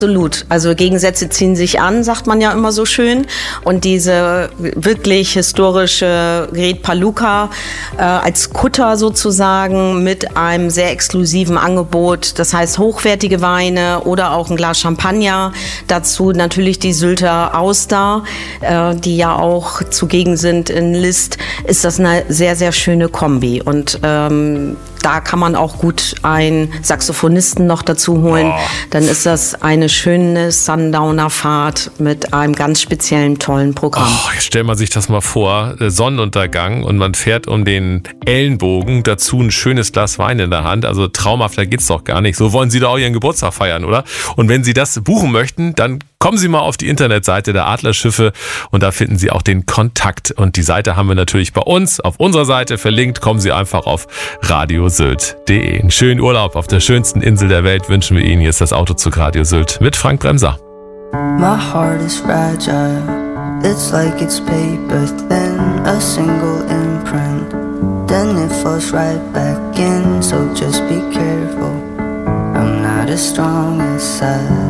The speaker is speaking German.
Absolut. Also Gegensätze ziehen sich an, sagt man ja immer so schön. Und diese wirklich historische Gret Paluca als Kutter sozusagen mit einem sehr exklusiven Angebot, das heißt hochwertige Weine oder auch ein Glas Champagner. Dazu natürlich die Sylter Auster, die ja auch zugegen sind in List, ist das eine sehr, sehr schöne Kombi. Und da kann man auch gut einen Saxophonisten noch dazu holen. Dann ist das eine schöne Sundowner-Fahrt mit einem ganz speziellen, tollen Programm. Jetzt stellt man sich das mal vor, Sonnenuntergang und man fährt um den Ellenbogen, dazu ein schönes Glas Wein in der Hand. Also traumhafter geht's doch gar nicht. So wollen Sie doch auch Ihren Geburtstag feiern, oder? Und wenn Sie das buchen möchten, dann kommen Sie mal auf die Internetseite der Adlerschiffe und da finden Sie auch den Kontakt. Und die Seite haben wir natürlich bei uns auf unserer Seite verlinkt. Kommen Sie einfach auf radiosylt.de. Einen schönen Urlaub auf der schönsten Insel der Welt wünschen wir Ihnen. Hier ist das Autozug Radio Sylt mit Frank Bremser. My heart is fragile. It's like it's paper thin, a single imprint. Then it falls right back in, so just be careful. I'm not as strong as I